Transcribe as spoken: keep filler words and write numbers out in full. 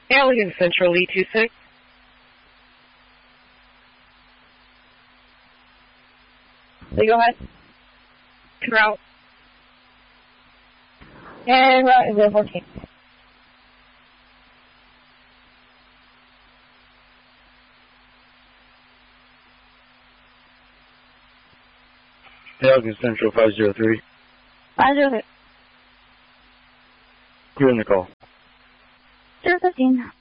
Alien Central E two six. So go ahead. Route. And route is zero fourteen. Alien Central five zero three. five zero three. You're in the call. zero fifteen.